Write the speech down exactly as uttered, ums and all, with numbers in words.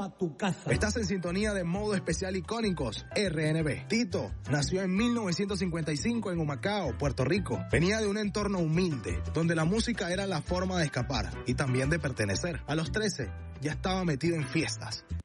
pa' tu casa. Estás en sintonía de Modo Especial Icónicos, R N B. Tito nació en mil novecientos cincuenta y cinco en Humacao, Puerto Rico. Venía de un entorno humilde, donde la música era la forma de escapar y también de pertenecer. A los trece, ya estaba metido en fiestas,